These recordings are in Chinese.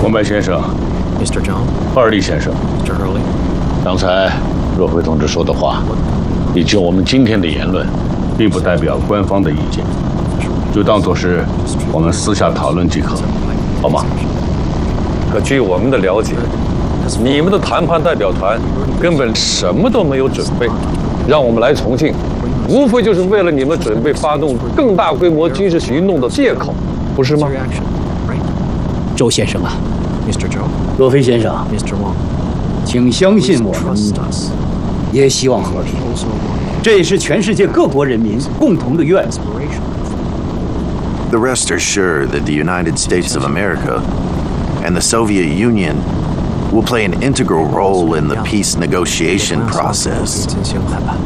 孔白先生 Mr. John, 二力先生， Mr. Hurley. 刚才若辉同志说的话，以及我们今天的言论，并不代表官方的意见，就当作是我们私下讨论即可，好吗？ 可据我们的了解，你们的谈判代表团根本什么都没有准备，让我们来重庆，无非就是为了你们准备发动更大规模军事行动的借口，不是吗？ 周先生啊， Mr. Joe, 若飞先生， Mr. Wang. 请相信我们 Trust us. 也希望和平， Also want 这也是全世界各国人民共同的愿望。 inspiration. The rest are sure that the United States of America and the Soviet Union will play an integral role in the peace negotiation process. 进行谈判。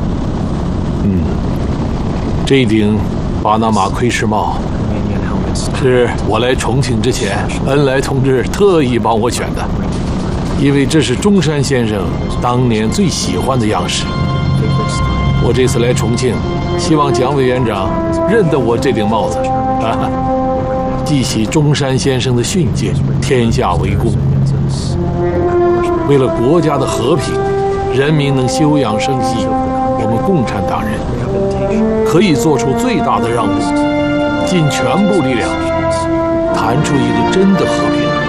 这顶巴拿马盔饰帽 Romanian helmets. 是我来重庆之前，恩来同志特意帮我选的，因为这是中山先生当年最喜欢的样式。我这次来重庆，希望蒋委员长认得我这顶帽子，记起中山先生的训诫：天下为公。为了国家的和平，人民能休养生息，我们共产党人可以做出最大的让步，尽全部力量，谈出一个真的和平。